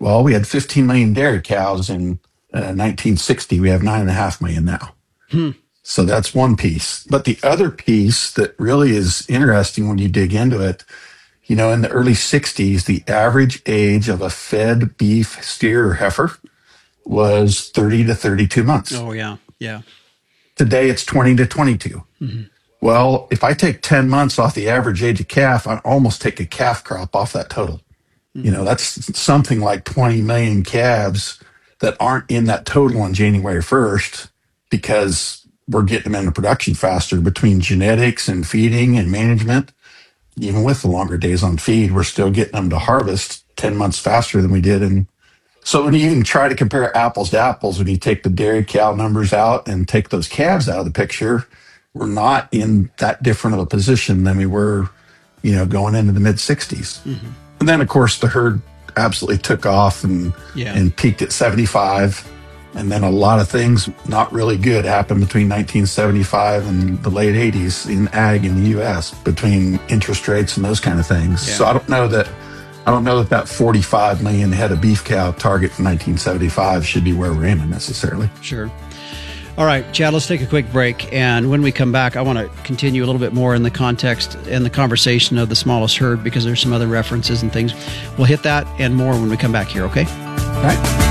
Well, we had 15 million dairy cows in 1960. We have 9.5 million now. So that's one piece. But the other piece that really is interesting when you dig into it, in the early 60s, the average age of a fed beef, steer, or heifer was 30 to 32 months. Oh, yeah. Yeah. Today, it's 20 to 22. Mm-hmm. Well, if I take 10 months off the average age of calf, I almost take a calf crop off that total. Mm-hmm. That's something like 20 million calves that aren't in that total on January 1st because we're getting them into production faster between genetics and feeding and management. Even with the longer days on feed, we're still getting them to harvest 10 months faster than we did. And so when you even try to compare apples to apples, when you take the dairy cow numbers out and take those calves out of the picture, we're not in that different of a position than we were, going into the mid 60s. Mm-hmm. And then, of course, the herd absolutely took off and peaked at 75. And then a lot of things not really good happened between 1975 and the late 80s in ag in the U.S. between interest rates and those kind of things. Yeah. So I don't know that 45 million head of beef cow target from 1975 should be where we're aiming necessarily. Sure. All right, Chad, let's take a quick break. And when we come back, I want to continue a little bit more in the context and the conversation of the smallest herd because there's some other references and things. We'll hit that and more when we come back here, okay? All right.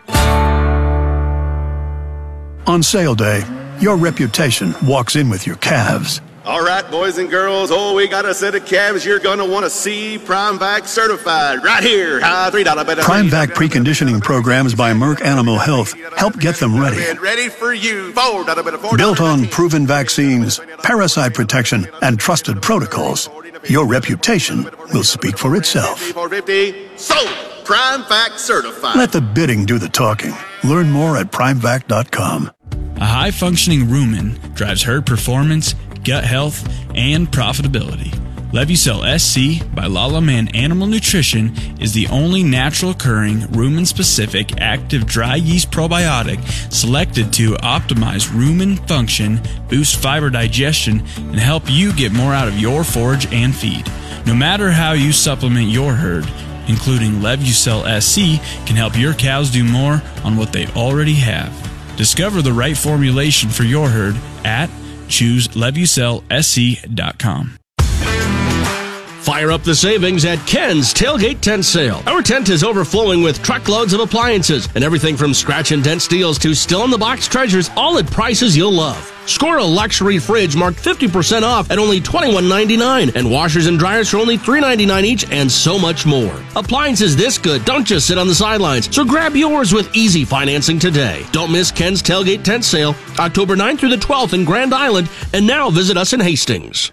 On sale day, your reputation walks in with your calves. All right, boys and girls, we got a set of calves you're going to want to see. Prime-Vac certified right here. Prime-Vac preconditioning programs by Merck Animal Health help get them ready. Ready for you. Built on proven vaccines, parasite protection, and trusted protocols, your reputation will speak for itself. Sold. Prime-Vac certified. Let the bidding do the talking. Learn more at primevac.com. A high-functioning rumen drives herd performance, gut health, and profitability. Levucel SC by Lala Man Animal Nutrition is the only natural-occurring rumen-specific active dry yeast probiotic selected to optimize rumen function, boost fiber digestion, and help you get more out of your forage and feed. No matter how you supplement your herd, including Levucel SC can help your cows do more on what they already have. Discover the right formulation for your herd at ChooseLevucelSC.com. Fire up the savings at Ken's Tailgate Tent Sale. Our tent is overflowing with truckloads of appliances and everything from scratch and dent steels to still-in-the-box treasures, all at prices you'll love. Score a luxury fridge marked 50% off at only $21.99 and washers and dryers for only $3.99 each and so much more. Appliances this good don't just sit on the sidelines, so grab yours with easy financing today. Don't miss Ken's Tailgate Tent Sale, October 9th through the 12th in Grand Island, and now visit us in Hastings.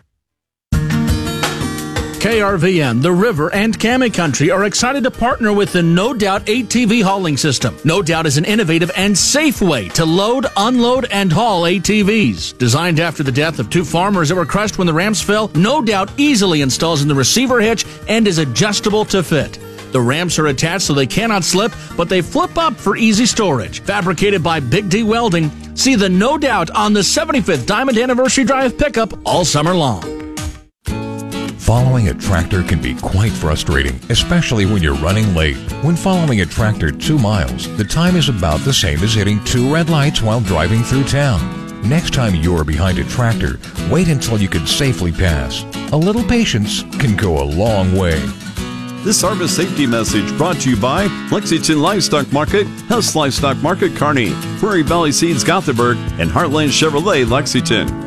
KRVN, The River, and Cammy Country are excited to partner with the No Doubt ATV hauling system. No Doubt is an innovative and safe way to load, unload, and haul ATVs. Designed after the death of two farmers that were crushed when the ramps fell, No Doubt easily installs in the receiver hitch and is adjustable to fit. The ramps are attached so they cannot slip, but they flip up for easy storage. Fabricated by Big D Welding. See the No Doubt on the 75th Diamond Anniversary Drive pickup all summer long. Following a tractor can be quite frustrating, especially when you're running late. When following a tractor 2 miles, the time is about the same as hitting 2 red lights while driving through town. Next time you're behind a tractor, wait until you can safely pass. A little patience can go a long way. This harvest safety message brought to you by Lexington Livestock Market, Hess Livestock Market Kearney, Prairie Valley Seeds Gothenburg, and Heartland Chevrolet Lexington.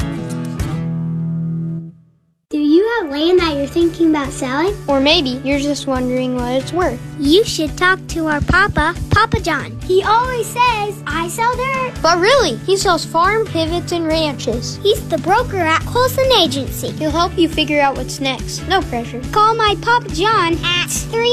Do you have land that you're thinking about selling? Or maybe you're just wondering what it's worth. You should talk to our Papa John. He always says, I sell dirt. But really, he sells farm pivots and ranches. He's the broker at Colson Agency. He'll help you figure out what's next. No pressure. Call my Papa John at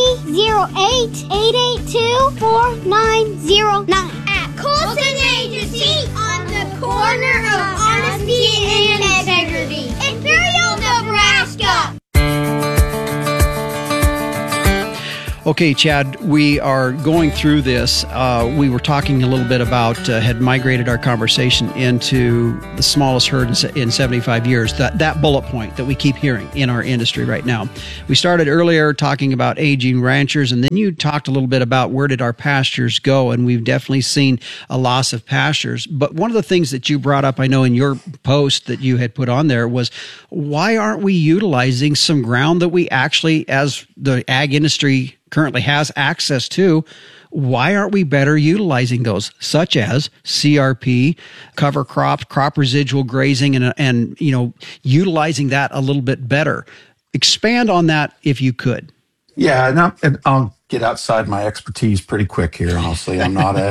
308-882-4909. At Colson Agency on the corner of honesty and integrity. Imperial, Nebraska. Okay, Chad, we are going through this. We were talking a little bit about, had migrated our conversation into the smallest herd in 75 years, that bullet point that we keep hearing in our industry right now. We started earlier talking about aging ranchers, and then you talked a little bit about where did our pastures go, and we've definitely seen a loss of pastures. But one of the things that you brought up, I know in your post that you had put on there, was why aren't we utilizing some ground that we actually, as the ag industry currently has access to, why aren't we better utilizing those, such as CRP, cover crops, crop residual grazing, and utilizing that a little bit better? Expand on that if you could. Yeah, and I'll get outside my expertise pretty quick here. Honestly, I'm not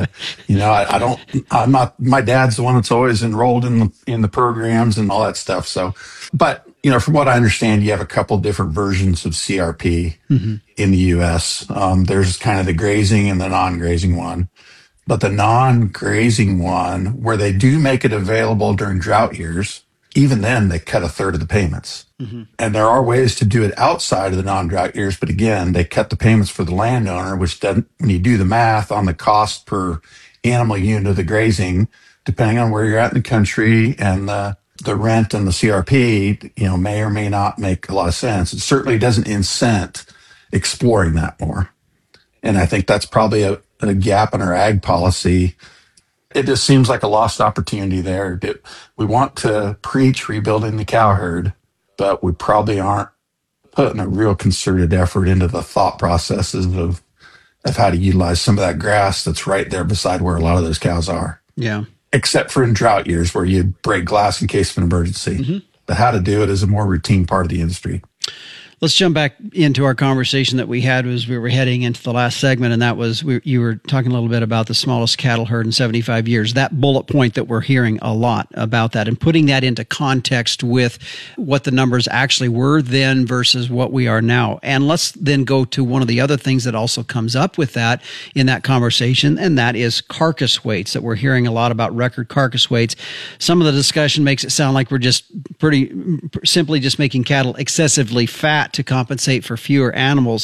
I'm not. My dad's the one that's always enrolled in the programs and all that stuff. So, but from what I understand, you have a couple different versions of CRP in the U.S. There's kind of the grazing and the non-grazing one. But the non-grazing one, where they do make it available during drought years, even then they cut a third of the payments. And there are ways to do it outside of the non-drought years, but again, they cut the payments for the landowner, which doesn't, when you do the math on the cost per animal unit of the grazing, depending on where you're at in the country and the rent and the CRP, may or may not make a lot of sense. It certainly doesn't incent exploring that more. And I think that's probably a gap in our ag policy. It just seems like a lost opportunity there. We want to preach rebuilding the cow herd, but we probably aren't putting a real concerted effort into the thought processes of how to utilize some of that grass that's right there beside where a lot of those cows are. Yeah. Except for in drought years where you break glass in case of an emergency. But how to do it is a more routine part of the industry. Let's jump back into our conversation that we had as we were heading into the last segment, and that was you were talking a little bit about the smallest cattle herd in 75 years. That bullet point that we're hearing a lot about that, and putting that into context with what the numbers actually were then versus what we are now. And let's then go to one of the other things that also comes up with that in that conversation, and that is carcass weights, that we're hearing a lot about record carcass weights. Some of the discussion makes it sound like we're just pretty simply just making cattle excessively fat to compensate for fewer animals,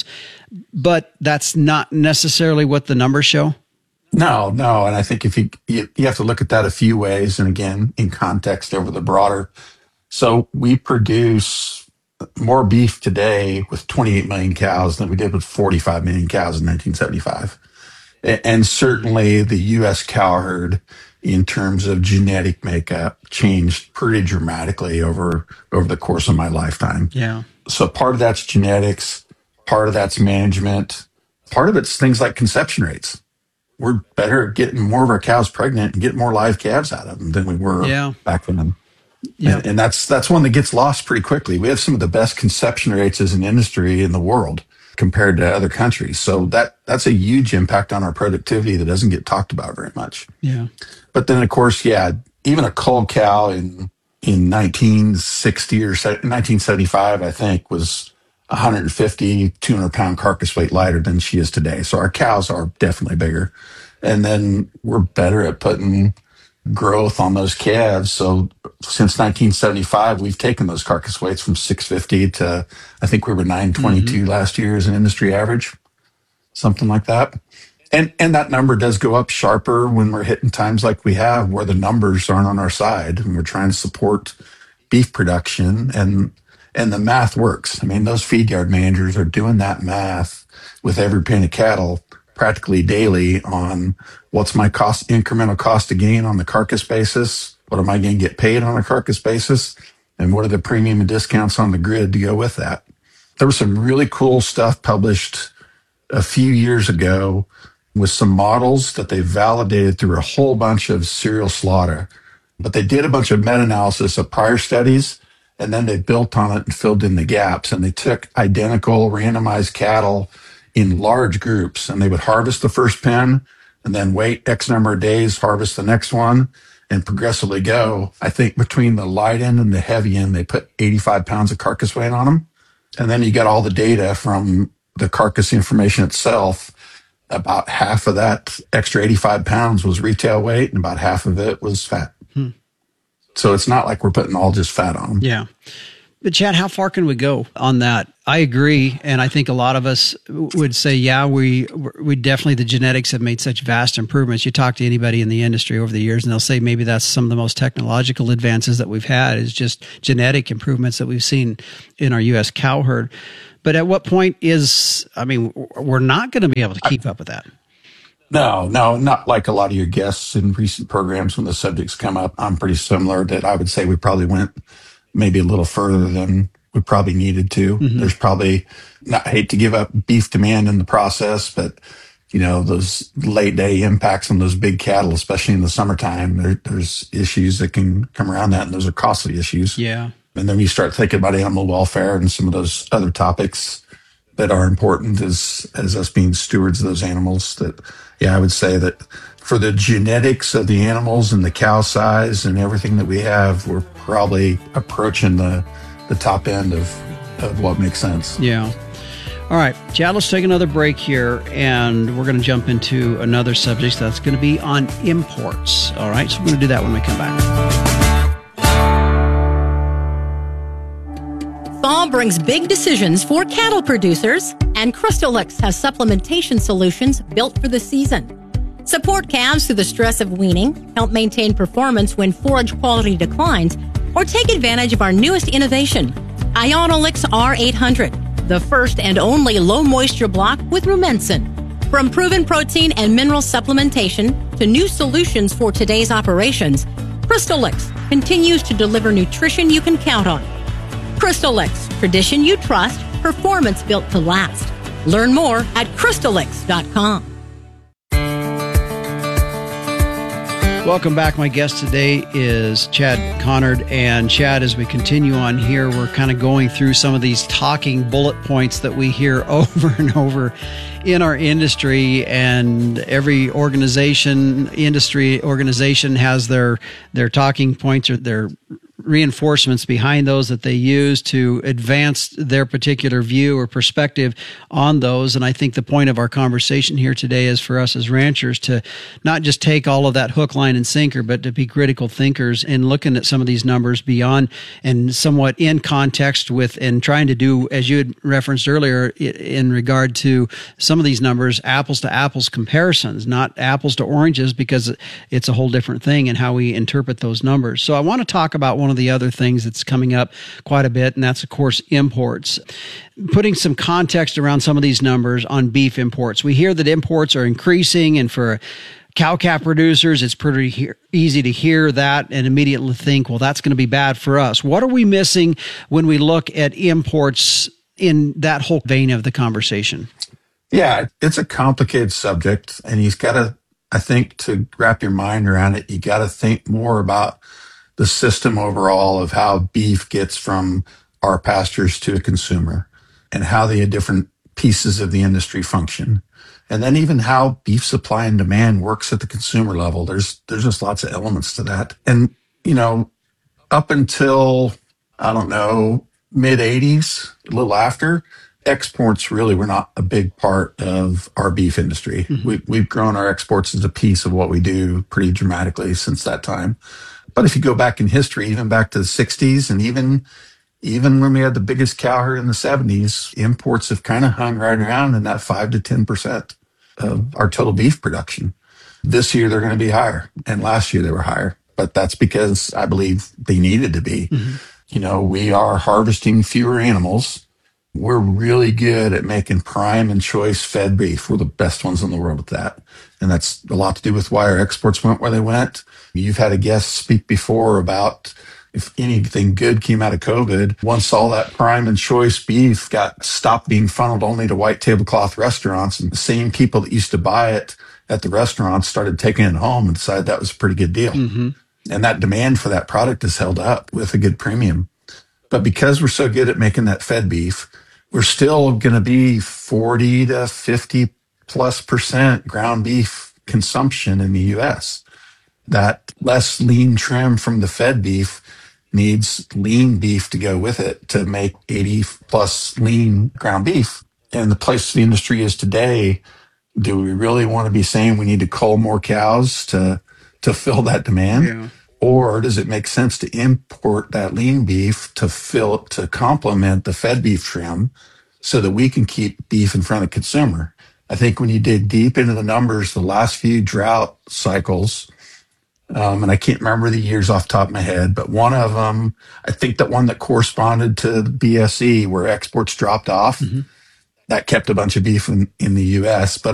but that's not necessarily what the numbers show. No, and I think if you have to look at that a few ways, and again in context over the broader. So we produce more beef today with 28 million cows than we did with 45 million cows in 1975, and certainly the U.S. cow herd, in terms of genetic makeup, changed pretty dramatically over the course of my lifetime. Yeah. So part of that's genetics, part of that's management, part of it's things like conception rates. We're better at getting more of our cows pregnant and getting more live calves out of them than we were back then. Yeah. And that's one that gets lost pretty quickly. We have some of the best conception rates as an industry in the world compared to other countries. So that's a huge impact on our productivity that doesn't get talked about very much. Yeah. But then, of course, even a cull cow in 1960 or 1975, I think, was 150, 200-pound carcass weight lighter than she is today. So our cows are definitely bigger. And then we're better at putting growth on those calves. So since 1975, we've taken those carcass weights from 650 to, I think we were 922 last year as an industry average, something like that. And that number does go up sharper when we're hitting times like we have where the numbers aren't on our side and we're trying to support beef production and the math works. I mean, those feed yard managers are doing that math with every penny of cattle practically daily on what's my incremental cost to gain on the carcass basis? What am I going to get paid on a carcass basis? And what are the premium and discounts on the grid to go with that? There was some really cool stuff published a few years ago with some models that they validated through a whole bunch of serial slaughter. But they did a bunch of meta-analysis of prior studies, and then they built on it and filled in the gaps. And they took identical randomized cattle in large groups, and they would harvest the first pen and then wait X number of days, harvest the next one, and progressively go. I think between the light end and the heavy end, they put 85 pounds of carcass weight on them. And then you get all the data from the carcass information itself. About half of that extra 85 pounds was retail weight, and about half of it was fat. So it's not like we're putting all just fat on them. Yeah. But Chad, how far can we go on that? I agree, and I think a lot of us would say, yeah, we definitely, the genetics have made such vast improvements. You talk to anybody in the industry over the years, and they'll say maybe that's some of the most technological advances that we've had is just genetic improvements that we've seen in our U.S. cow herd. But at what point we're not going to be able to keep up with that. No, not like a lot of your guests in recent programs when the subjects come up. I'm pretty similar that I would say we probably went maybe a little further than we probably needed to. Mm-hmm. There's probably, I hate to give up beef demand in the process, but those late day impacts on those big cattle, especially in the summertime, there's issues that can come around that, and those are costly issues. Yeah. And then you start thinking about animal welfare and some of those other topics that are important as us being stewards of those animals. That, I would say that for the genetics of the animals and the cow size and everything that we have, we're probably approaching the top end of what makes sense. Yeah. All right, Chad, let's take another break here, and we're going to jump into another subject that's going to be on imports. All right, so we're going to do that when we come back. Fall brings big decisions for cattle producers, and Crystalix has supplementation solutions built for the season. Support calves through the stress of weaning, help maintain performance when forage quality declines, or take advantage of our newest innovation, Ionolix R800, the first and only low-moisture block with Rumensin. From proven protein and mineral supplementation to new solutions for today's operations, Crystalix continues to deliver nutrition you can count on. Crystalix, tradition you trust, performance built to last. Learn more at crystalix.com. Welcome back. My guest today is Chad Conard. And Chad, as we continue on here, we're kind of going through some of these talking bullet points that we hear over and over in our industry, and every industry organization has their talking points or their reinforcements behind those that they use to advance their particular view or perspective on those. And I think the point of our conversation here today is for us as ranchers to not just take all of that hook, line, and sinker, but to be critical thinkers and looking at some of these numbers beyond and somewhat in context with, and trying to do, as you had referenced earlier, in regard to some of these numbers, apples to apples comparisons, not apples to oranges, because it's a whole different thing in how we interpret those numbers. So I want to talk about one of the other things that's coming up quite a bit, and that's, of course, imports. Putting some context around some of these numbers on beef imports. We hear that imports are increasing, and for cow-calf producers, it's pretty easy to hear that and immediately think, well, that's going to be bad for us. What are we missing when we look at imports in that whole vein of the conversation? Yeah, it's a complicated subject, and you've got to, I think, to wrap your mind around it, you got to think more about the system overall of how beef gets from our pastures to a consumer, and how the different pieces of the industry function. And then even how beef supply and demand works at the consumer level. There's just lots of elements to that. And, up until, mid 80s, a little after, exports really were not a big part of our beef industry. Mm-hmm. We've grown our exports as a piece of what we do pretty dramatically since that time. But if you go back in history, even back to the 60s, and even when we had the biggest cow herd in the 70s, imports have kind of hung right around in that 5 to 10% of our total beef production. This year, they're going to be higher. And last year, they were higher. But that's because I believe they needed to be. Mm-hmm. We are harvesting fewer animals. We're really good at making prime and choice fed beef. We're the best ones in the world at that. And that's a lot to do with why our exports went where they went. You've had a guest speak before about if anything good came out of COVID, once all that prime and choice beef got stopped being funneled only to white tablecloth restaurants, and the same people that used to buy it at the restaurants started taking it home and decided that was a pretty good deal. Mm-hmm. And that demand for that product is held up with a good premium. But because we're so good at making that fed beef, we're still going to be 40 to 50+% ground beef consumption in the U.S. That less lean trim from the fed beef needs lean beef to go with it to make 80+ lean ground beef. And the place the industry is today, do we really want to be saying we need to cull more cows to fill that demand? Yeah. Or does it make sense to import that lean beef to complement the fed beef trim so that we can keep beef in front of the consumer? I think when you dig deep into the numbers, the last few drought cycles, and I can't remember the years off the top of my head, but one of them, I think that one that corresponded to the BSE where exports dropped off, that kept a bunch of beef in the U.S., but